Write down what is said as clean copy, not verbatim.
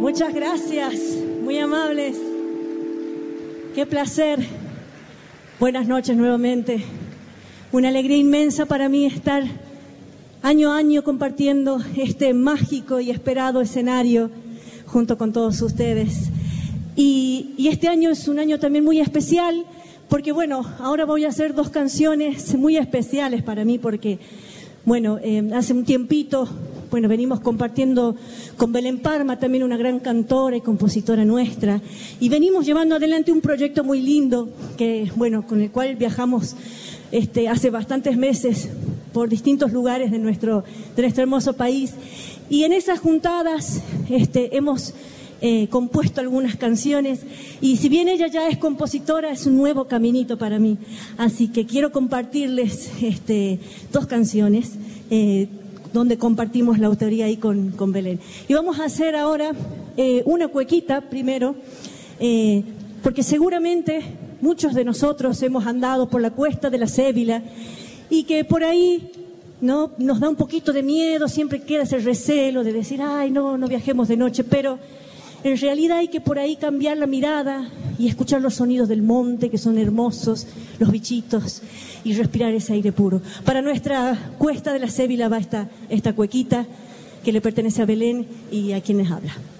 Muchas gracias, muy amables. Qué placer. Buenas noches nuevamente. Una alegría inmensa para mí estar año a año compartiendo este mágico y esperado escenario junto con todos ustedes. Y este año es un año también muy especial porque, bueno, ahora voy a hacer dos canciones muy especiales para mí porque, bueno, hace un tiempito, bueno, venimos compartiendo con Belén Parma, también una gran cantora y compositora nuestra, y venimos llevando adelante un proyecto muy lindo que, bueno, con el cual viajamos hace bastantes meses por distintos lugares de nuestro hermoso país, y en esas juntadas hemos compuesto algunas canciones, y si bien ella ya es compositora, es un nuevo caminito para mí, así que quiero compartirles dos canciones donde compartimos la autoría ahí con Belén. Y vamos a hacer ahora una cuequita primero, porque seguramente muchos de nosotros hemos andado por la cuesta de la Cébila y que por ahí no nos da un poquito de miedo, siempre queda ese recelo de decir, ay, no viajemos de noche, pero en realidad hay que por ahí cambiar la mirada y escuchar los sonidos del monte, que son hermosos, los bichitos, y respirar ese aire puro. Para nuestra cuesta de la Cébila va esta cuequita que le pertenece a Belén y a quienes habla.